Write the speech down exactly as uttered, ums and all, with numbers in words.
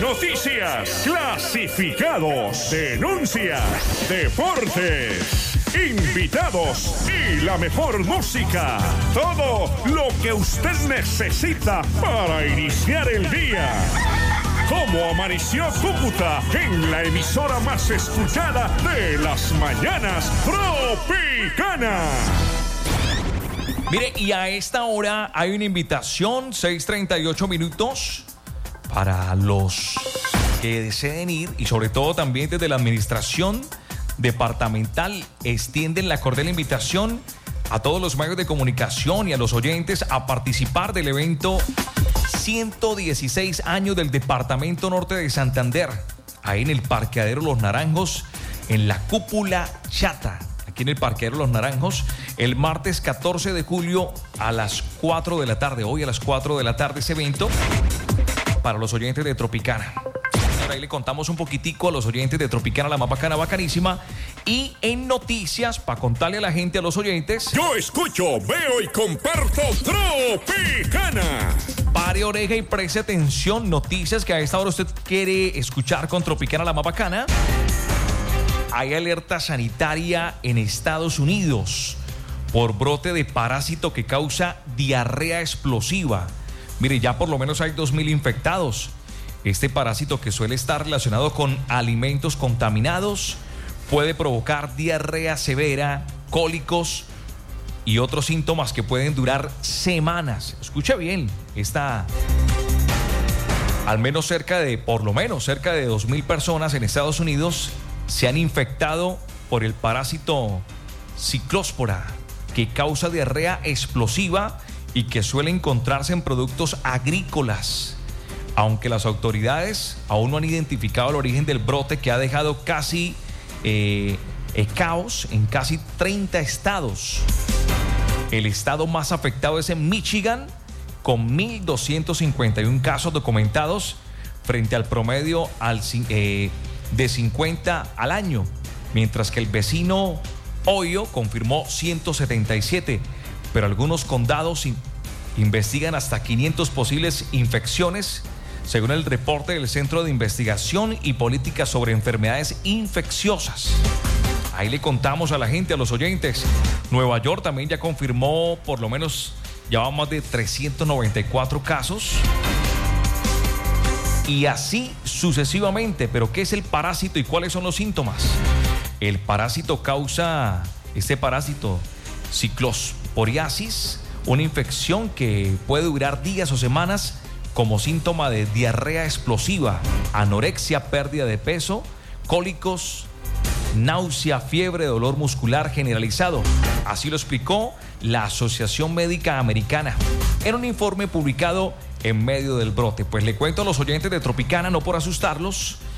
Noticias, clasificados, denuncias, deportes, invitados y la mejor música. Todo lo que usted necesita para iniciar el día. Cómo amaneció Cúcuta en la emisora más escuchada de las mañanas, Tropicana. Mire, y a esta hora hay una invitación, seis treinta y ocho minutos, para los que deseen ir, y sobre todo también desde la administración departamental extienden la cordial invitación a todos los medios de comunicación y a los oyentes a participar del evento ciento dieciséis años del Departamento Norte de Santander, ahí en el Parqueadero Los Naranjos, en la Cúpula Chata, aquí en el Parqueadero Los Naranjos, el martes catorce de julio a las cuatro de la tarde, hoy a las cuatro de la tarde ese evento, para los oyentes de Tropicana. Ahí le contamos un poquitico a los oyentes de Tropicana, la más bacana, bacanísima. Y en noticias, para contarle a la gente, a los oyentes... Yo escucho, veo y comparto Tropicana. Pare oreja y preste atención. Noticias que a esta hora usted quiere escuchar con Tropicana, la más bacana. Hay alerta sanitaria en Estados Unidos por brote de parásito que causa diarrea explosiva. Mire, ya por lo menos hay dos mil infectados. Este parásito, que suele estar relacionado con alimentos contaminados, puede provocar diarrea severa, cólicos y otros síntomas que pueden durar semanas. Escucha bien, está al menos cerca de, por lo menos cerca de dos mil personas en Estados Unidos se han infectado por el parásito Ciclospora, que causa diarrea explosiva y que suele encontrarse en productos agrícolas. Aunque las autoridades aún no han identificado el origen del brote, que ha dejado casi eh, eh, caos en casi treinta estados. El estado más afectado es en Michigan, con mil doscientos cincuenta y uno casos documentados frente al promedio al, eh, de cincuenta al año, mientras que el vecino Ohio confirmó ciento setenta y siete, pero algunos condados in- investigan hasta quinientas posibles infecciones, según el reporte del Centro de Investigación y Política sobre Enfermedades Infecciosas. Ahí le contamos a la gente, a los oyentes. Nueva York también ya confirmó, por lo menos, ya va más de trescientos noventa y cuatro casos. Y así sucesivamente. ¿Pero qué es el parásito y cuáles son los síntomas? El parásito causa, este parásito, ciclosporiasis, una infección que puede durar días o semanas, como síntoma de diarrea explosiva, anorexia, pérdida de peso, cólicos, náusea, fiebre, dolor muscular generalizado. Así lo explicó la Asociación Médica Americana en un informe publicado en medio del brote. Pues le cuento a los oyentes de Tropicana, no por asustarlos,